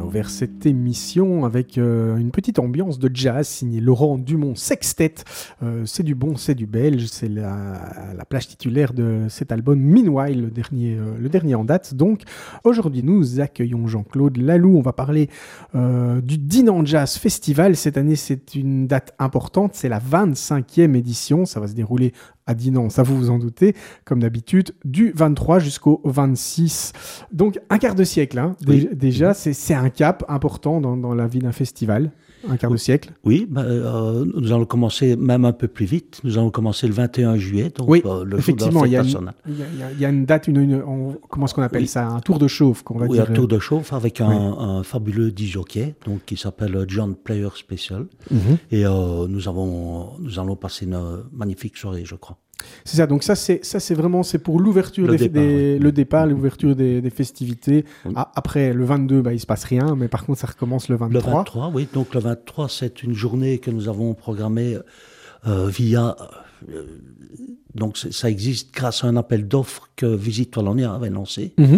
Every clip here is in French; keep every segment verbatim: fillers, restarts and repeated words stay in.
a ouvert cette émission avec euh, une petite ambiance de jazz signée Laurent Dumont Sextet. Euh, c'est du bon, c'est du belge, c'est la, la plage titulaire de cet album Meanwhile, le dernier, euh, le dernier en date. Donc aujourd'hui nous accueillons Jean-Claude Laloux. On va parler euh, du Dinan Jazz Festival. Cette année c'est une date importante, c'est la vingt-cinquième édition. Ça va se dérouler à Dinan, ça vous vous en doutez, comme d'habitude, du vingt-trois jusqu'au vingt-six. Donc un quart de siècle, hein. Oui. Dé- déjà, c'est, c'est un cap important dans, dans la vie d'un festival. Un quart de siècle. Oui, bah, euh, nous allons commencer même un peu plus vite. Nous allons commencer le vingt et un juillet, donc Oui, euh, le effectivement, jour il de y, la a fête une- nationale. il y a- il y a- il y a une date, une, une- on- comment est-ce qu'on appelle Oui. ça? Un tour de chauffe, qu'on va Oui, dire. un tour de chauffe avec un, Oui. un fabuleux disjockey, donc qui s'appelle John Player Special. Mhm. Et euh, nous avons, nous allons passer une magnifique soirée, je crois. C'est ça, donc ça c'est, ça, c'est vraiment c'est pour l'ouverture Le des, départ, des- oui. le départ, l'ouverture des, des festivités. Oui. Ah, après, le vingt-deux, bah, il ne se passe rien, mais par contre, ça recommence le Le vingt-trois. vingt-trois, oui. Donc le vingt-trois, c'est une journée que nous avons programmée euh, via... euh, donc c'est- ça existe grâce à un appel d'offres que Visite Wallonie avait lancé, Mhm.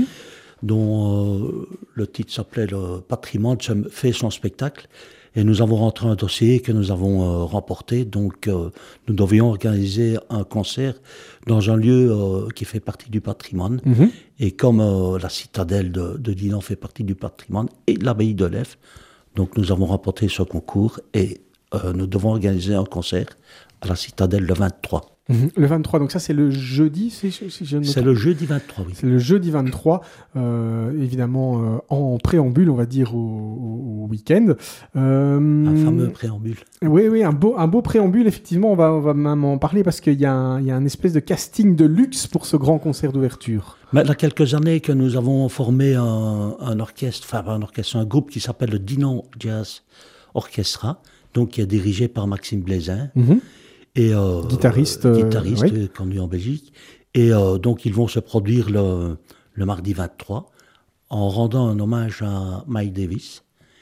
dont euh, le titre s'appelait le Patrimoine fait son spectacle. Et nous avons rentré un dossier que nous avons euh, remporté. Donc, euh, nous devions organiser un concert dans un lieu euh, qui fait partie du patrimoine. Mhm. Et comme euh, la citadelle de, de Dinan fait partie du patrimoine et l'abbaye de Lèves, donc nous avons remporté ce concours et euh, nous devons organiser un concert à la citadelle le vingt-trois. Mhm. Le vingt-trois, donc ça c'est le jeudi, si, si je ne me C'est trompe. le jeudi vingt-trois, oui. C'est le jeudi vingt-trois, euh, évidemment euh, en préambule, on va dire, au, au- au week-end. Euh, Un fameux préambule. Oui, oui, un beau, un beau préambule, effectivement, on va, on va même en parler parce qu'il y a un, il y a un espèce de casting de luxe pour ce grand concert d'ouverture. Mais il y a quelques années que nous avons formé un, un orchestre, enfin pas un orchestre, un groupe qui s'appelle le Dinan Jazz Orchestra, donc qui est dirigé par Maxime Blaisin. Mhm. Et, euh, Guitariste, euh, euh, guitariste oui. euh, connu en Belgique. Et euh, donc, ils vont se produire le, le mardi vingt-trois en rendant un hommage à Miles Davis.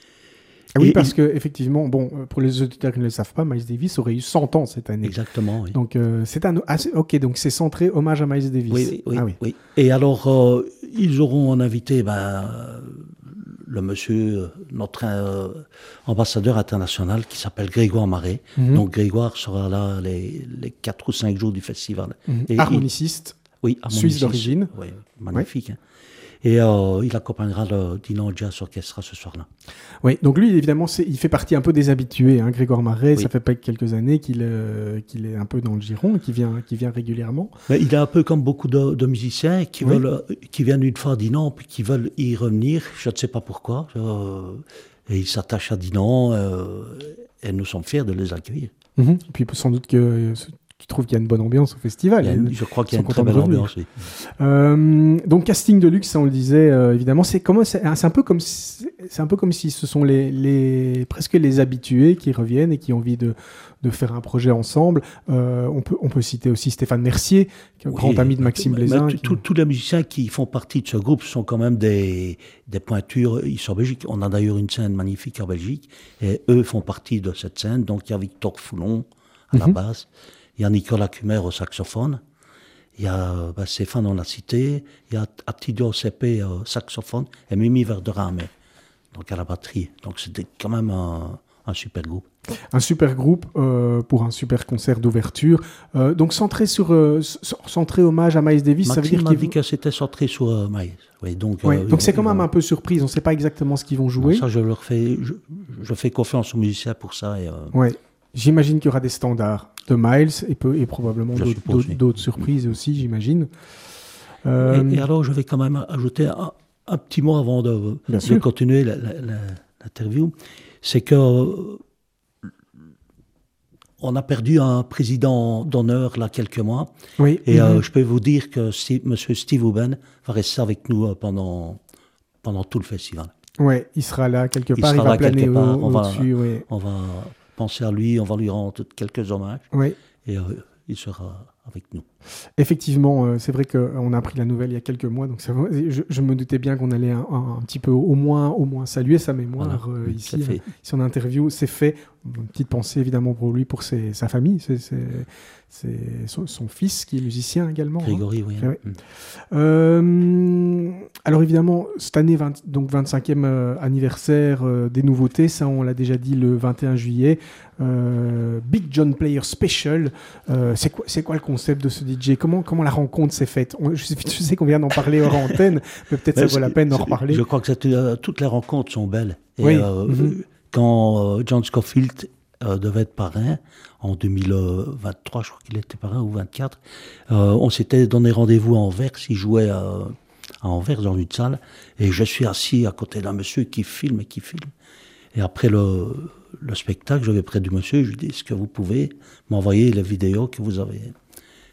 Ah oui, Et parce il- que effectivement, bon, euh, pour les auditeurs qui ne le savent pas, Miles Davis aurait eu cent ans cette année. Exactement, oui. Donc, euh, c'est un... ah, c'est- ok, donc c'est centré hommage à Miles Davis. Oui, oui, oui, Ah oui. oui. Et alors, euh, ils auront en invité ben, euh, le monsieur, euh, notre euh, ambassadeur international qui s'appelle Grégoire Marais. Mhm. Donc, Grégoire sera là les, les quatre ou cinq jours du festival. Mhm. Et il- Harmoniciste. Oui, Suisse harmoniciste. d'origine. Oui, magnifique. Hein. Et euh, il accompagnera le Dinan Jazz Orchestra ce soir-là. Oui, donc lui, évidemment, c'est- il fait partie un peu des habitués. Hein, Grégoire Marais, Oui. ça fait pas quelques années qu'il, euh, qu'il est un peu dans le giron, qu'il vient, qu'il vient régulièrement. Mais il est un peu comme beaucoup de, de musiciens qui, Oui. veulent, euh, qui viennent une fois à Dinan puis qui veulent y revenir. Je ne sais pas pourquoi. euh, et ils s'attachent à Dinan euh, et nous sommes fiers de les accueillir. Mhm. Et puis sans doute que euh, tu trouves qu'il y a une bonne ambiance au festival. Il y a une- Ils je crois qu'il y a sont une très contents de belle revenir. ambiance. Oui. Euh, donc casting de luxe, ça, on le disait euh, évidemment, c'est comment c'est, c'est un peu comme si, c'est un peu comme si ce sont les, les presque les habitués qui reviennent et qui ont envie de, de faire un projet ensemble. Euh, on peut on peut citer aussi Stéphane Mercier, qui est un Oui, grand ami de mais- Maxime mais- Blaisin. mais qui- tous- Tous les musiciens qui font partie de ce groupe sont quand même des, des pointures ici en Belgique. On a d'ailleurs une scène magnifique en Belgique et eux font partie de cette scène. Donc il y a Victor Foulon à la Mhm. basse, il y a Nicolas Cumer au saxophone, il y a ben, Stéphane, on l'a cité, il y a Attilio Sepe au saxophone et Mimi Verderamé donc à la batterie. Donc c'était quand même un, un super groupe. Un super groupe euh, pour un super concert d'ouverture. Euh, donc centré sur euh, c- centré hommage à Miles Davis, ça veut Maxime dire m'a qu'ils dit vont- que c'était centré sur euh, Miles. Oui, donc Ouais, euh, donc ils c'est vont- quand ils même vont- un peu surprise. On ne sait pas exactement ce qu'ils vont Non, jouer. ça, je leur fais, je, je fais confiance aux musiciens pour ça. Et, euh, Ouais. J'imagine qu'il y aura des standards de Miles et, peu, et probablement Je d'autres, suppose, d'autres- oui. d'autres surprises aussi, j'imagine. Euh, et, et alors, je vais quand même ajouter un, un petit mot avant de, Bien de sûr. continuer la- la- la- l'interview. C'est que euh, on a perdu un président d'honneur là quelques mois. oui. Et euh, mhm. je peux vous dire que Steve, Monsieur Steve Ouben va rester avec nous euh, pendant, pendant tout le festival. Ouais, il sera là quelque Il part. Il, sera va là quelque planer au- part, on va- au-dessus. Ouais. On va penser à lui, on va lui rendre quelques hommages Ouais. et euh, il sera avec nous. Effectivement, euh, c'est vrai qu'on a appris la nouvelle il y a quelques mois, donc ça, je, je me doutais bien qu'on allait un, un, un petit peu au moins, au moins saluer sa mémoire voilà. euh, oui, ici. fait. Son interview, c'est fait. Une petite pensée évidemment pour lui, pour ses, sa famille. C'est, c'est, c'est son, son fils qui est musicien également. Grégory, hein. oui. Ouais. Mm. Euh, alors évidemment, cette année, vingt, donc vingt-cinquième euh, anniversaire euh, des nouveautés, ça on l'a déjà dit le vingt et un juillet. Euh, Big John Player Special. Euh, c'est, quoi, c'est quoi le concept de ce D J ? Comment, comment la rencontre s'est faite ? on, je, sais, je sais qu'on vient d'en parler hors antenne, mais peut-être mais ça vaut la peine d'en reparler. Je crois que c'est, euh, toutes les rencontres sont belles. Et, oui. euh, mm-hmm. Quand euh, John Scofield euh, devait être parrain, en deux mille vingt-trois, je crois qu'il était parrain, ou vingt-quatre, euh, on s'était donné rendez-vous à Anvers, il jouait euh, à Anvers dans une salle, et je suis assis à côté d'un monsieur qui filme et qui filme. Et après le, le spectacle, je vais près du monsieur, je lui dis, est-ce que vous pouvez m'envoyer les vidéos que vous avez tournées ?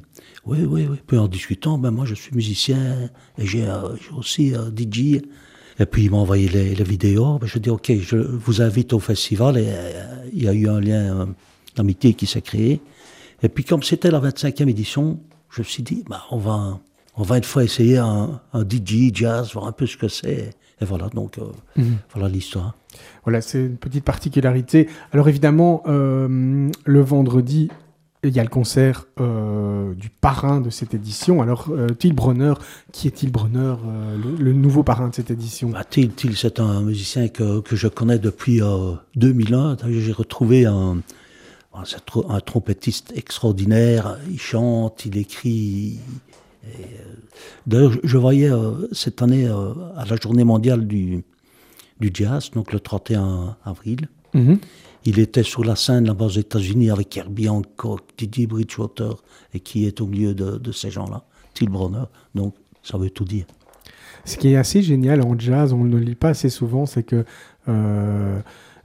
Oui, oui, oui. Puis en discutant, ben moi je suis musicien, et j'ai, euh, j'ai aussi euh, D J. Et puis il m'a envoyé les, les vidéos. Ben, je dis ok, je vous invite au festival. Et euh, il y a eu un lien euh, d'amitié qui s'est créé. Et puis comme c'était la vingt-cinquième édition, je me suis dit, bah, on va, on va une fois essayer un, un D J jazz, voir un peu ce que c'est. Et voilà, donc euh, mmh. voilà l'histoire. Voilà, c'est une petite particularité. Alors évidemment, euh, le vendredi, il y a le concert euh, du parrain de cette édition. Alors, euh, Till Brunner, qui est Till Brunner, euh, le, le nouveau parrain de cette édition ? bah, Till, Till, c'est un musicien que, que je connais depuis euh, deux mille un. J'ai retrouvé un, un, un trompettiste extraordinaire. Il chante, il écrit. Et, euh, d'ailleurs, je, je voyais euh, cette année euh, à la journée mondiale du, du jazz, donc le trente et un avril. Mm-hmm. Il était sur la scène là-bas aux États-Unis avec Herbie Hancock, Didi Bridgewater, et qui est au milieu de, de ces gens-là, Till Brunner. Donc, ça veut tout dire. Ce qui est assez génial en jazz, on ne le lit pas assez souvent, c'est que euh,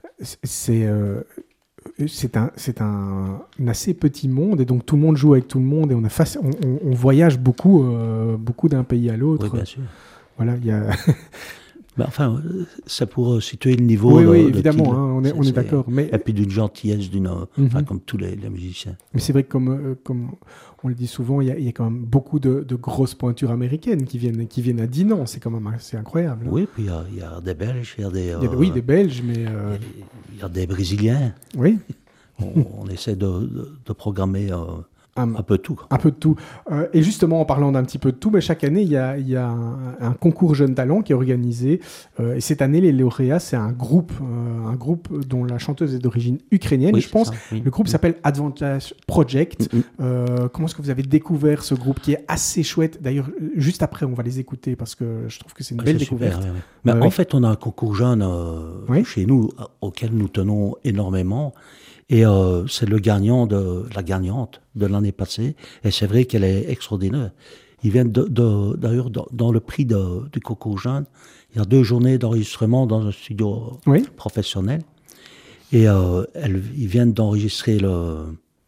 c'est, euh, c'est, un, c'est un, un assez petit monde, et donc tout le monde joue avec tout le monde, et on, a face, on, on, on voyage beaucoup, euh, beaucoup d'un pays à l'autre. Oui, bien sûr. Voilà, il y a... Ben, enfin, c'est pour situer le niveau. Oui, de, oui, de évidemment, hein, on est, c'est, on est d'accord. Mais... Et puis d'une gentillesse, d'une, mm-hmm. enfin, comme tous les, les musiciens. Mais c'est vrai que, comme, euh, comme on le dit souvent, il y, y a quand même beaucoup de, de grosses pointures américaines qui viennent, qui viient à Dinan. C'est quand même assez incroyable. Hein. Oui, puis il y, y a des Belges, il y a des. Euh, y a, oui, des Belges, mais. Euh... Il y a des Brésiliens. Oui. on, on essaie de, de, de programmer. Euh, Un, un peu de tout. Un peu de tout. Euh, et justement, en parlant d'un petit peu de tout, mais chaque année, il y a, il y a un, un concours Jeunes Talents qui est organisé. Euh, et cette année, les lauréats, c'est un groupe, euh, un groupe dont la chanteuse est d'origine ukrainienne, oui, je pense. Ça, oui. Le groupe mmh. s'appelle Advantage Project. Mmh. Euh, comment est-ce que vous avez découvert ce groupe qui est assez chouette ? D'ailleurs, juste après, on va les écouter parce que je trouve que c'est une belle c'est découverte. Super, oui, oui. Mais euh, en oui. fait, on a un concours jeune euh, oui. chez nous auquel nous tenons énormément. Et euh, c'est le gagnant de la gagnante de l'année passée. Et c'est vrai qu'elle est extraordinaire. Ils viennent de, de, d'ailleurs dans, dans le prix de, du concours jeune. Il y a deux journées d'enregistrement dans un studio oui. professionnel. Et euh, elles, ils viennent d'enregistrer le,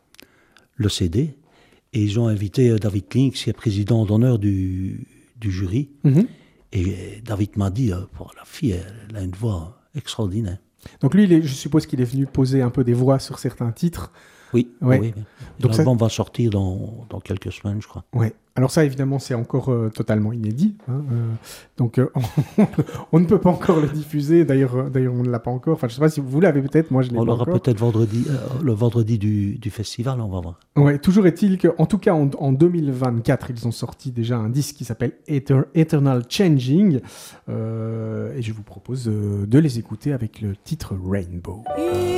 le C D. Et ils ont invité David Kling, qui est président d'honneur du, du jury. Mm-hmm. Et David m'a dit, pour la fille, elle a une voix extraordinaire. Donc lui, il est, je suppose qu'il est venu poser un peu des voix sur certains titres. Oui, ouais. oui. Donc l'album ça... va sortir dans, dans quelques semaines, je crois. Ouais. Alors ça, évidemment, c'est encore euh, totalement inédit. Hein, euh, donc euh, on, on ne peut pas encore le diffuser. D'ailleurs, euh, d'ailleurs on ne l'a pas encore. Enfin, je ne sais pas si vous l'avez peut-être. Moi, je l'ai on pas l'aura encore. peut-être vendredi, euh, le vendredi du, du festival, on va voir. Ouais. Toujours est-il qu'en tout cas, en, en deux mille vingt-quatre, ils ont sorti déjà un disque qui s'appelle Ether, Eternal Changing. Euh, et je vous propose euh, de les écouter avec le titre Rainbow.